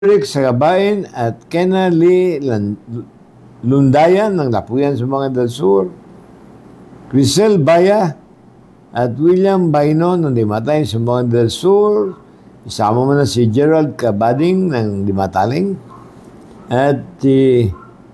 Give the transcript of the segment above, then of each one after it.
Rick Sagabain at Kenali Lundayan ng Lapuyan Sumangga del Sur, Crisel Baya at William Baino ng Dimataling Sumangga del Sur. Isama mo na si Gerald Cabading ng Dimataling at si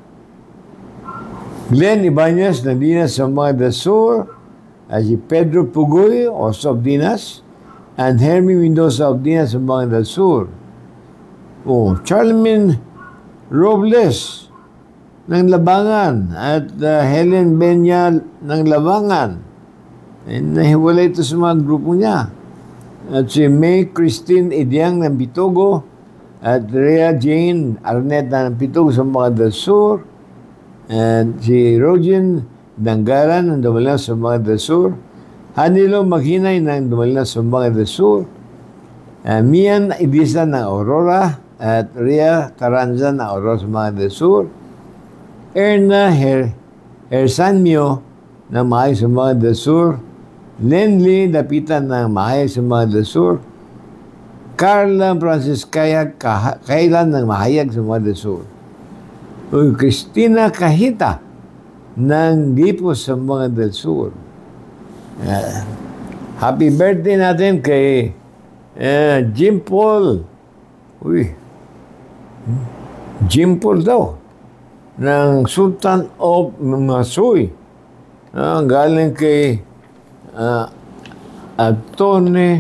Glenn Ibanez ng Dinas Sumangga del Sur at si Pedro Pugoy also of Dinas and Hermie Mendoza of Dinas Sumangga del Sur. Charlemagne Robles ng Labangan at Helen Benya ng Labangan. Nahiwalay ito sa mga grupo niya. At si May Christine Idiang ng Bitogo at Rhea Jane Arnett ng Bitogo sa mga del Sur. At si Rogen Dangaran ng Dumalina sa mga del Sur. Hanilo Maghinay ng Dumalina sa mga del Sur. Mian Ibisa ng Aurora at Ria Taranza na Aurora sa mga del Sur. Erna Hersanmio ng Mahayag sa mga del Sur. Lenly Dapitan ng Mahayag sa mga del Sur. Carla Franciscaya Kailan ng Mahayag sa mga del Sur. Christina Kahita ng Dipos sa mga del Sur. Happy birthday natin kay Jim Paul. Jim Paul daw ng Sultan of Masuy. Galing kay Atone.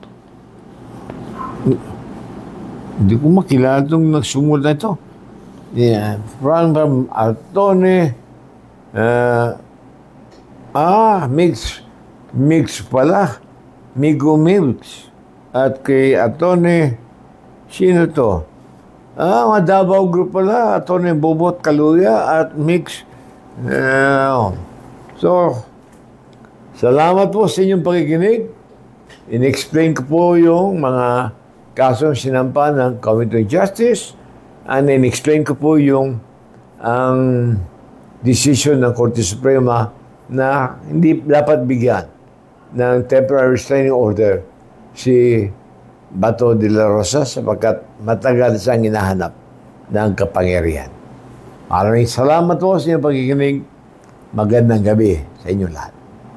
Hindi ko makilala itong nagsumul na ito. From Atone. Mix pala. Migo Milks. At kay Atone, sino to? Mga Davao Group pala, Atone Bobot Kaluya at Mix. So, salamat po sa inyong pakikinig. In-explain ko po yung mga kasong sinampa ng Committee on Justice and in-explain ko po yung ang decision ng Korte Suprema na hindi dapat bigyan ng temporary restraining order si Bato de la Rosa sapagkat matagal siyang hinahanap ng kapangyarihan. Maraming salamat po sa inyong pagkikinig. Magandang gabi sa inyo lahat.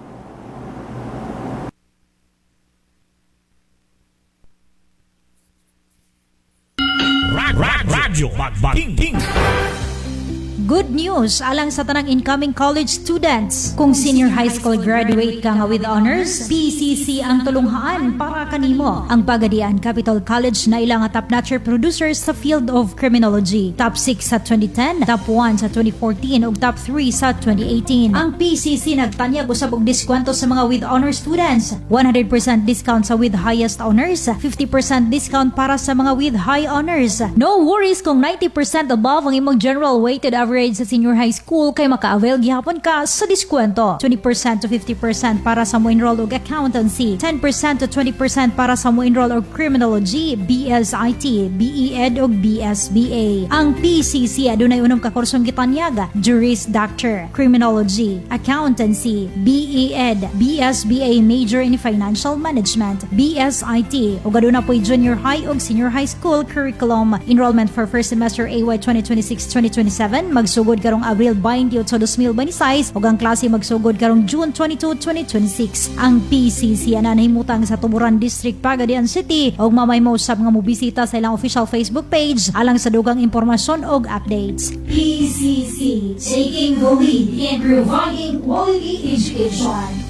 Radyo Magbating. Good news alang sa tanang incoming college students. Kung senior high school graduate ka nga with honors, PCC ang tulunghaan para kanimo. Ang Pagadian Capital College na ilang top-notcher producers sa field of criminology. Top 6 sa 2010, top 1 sa 2014 ug top 3 sa 2018. Ang PCC nagtanyag usab og diskwento sa mga with honors students. 100% discount sa with highest honors, 50% discount para sa mga with high honors. No worries kung 90% above ang imong general weighted average sa senior high school kay maka-avail gihapon ka sa diskwento. 20% to 50% para sa mo enroll og accountancy, 10% to 20% para sa mo enroll og criminology, BSIT, BE-Ed ug BSBA. Ang PCC adunay unom ka kursong gitanyaga: Juris Doctor, Criminology, Accountancy, BE-Ed, BSBA Major in Financial Management, BSIT ug aduna po'y junior high ug senior high school curriculum. Enrollment for first semester AY 2026-2027 magsugod karong Abril 28 sa 2026 ug ang klase magsugod karong June 22, 2026. Ang PCC ana nahimutang sa Tuburan District, Pagadian City ug mamay mo usab nga mobisita sa ilang official Facebook page alang sa dugang impormasyon ug updates. PCC, taking the lead in providing quality education.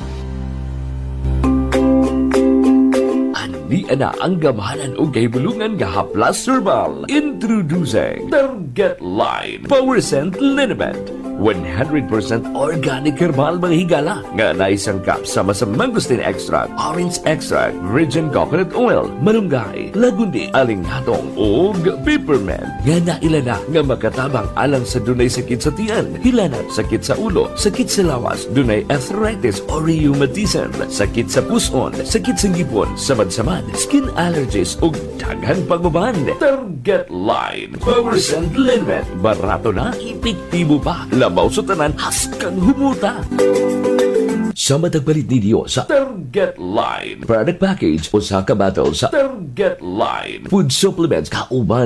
Di ana ang gamahanan o kahibulungan nga haplas herbal. Introducing Target Line Power Scent Liniment. 100% organic herbal mga higala nga naisangkap sama sa mangosteen extract, orange extract, virgin coconut oil, malunggay, lagundi, alinghatong ug peppermint nga nailana nga makatabang alang sa dunay sakit sa tiyan, hilanat, sakit sa ulo, sakit sa lawas, dunay arthritis or rheumatism, sakit sa puson, sakit sa ngipon, samad-samad, skin allergies ug daghan pagbaban. Target Line Power Scent Liniment. Barato na, epektibo pa. Labaw sa tanan, haskang humuta. Sa matagpalit ni Dios sa Target Target Line. Product package usa ka bottle sa Target Line. Food supplements kauban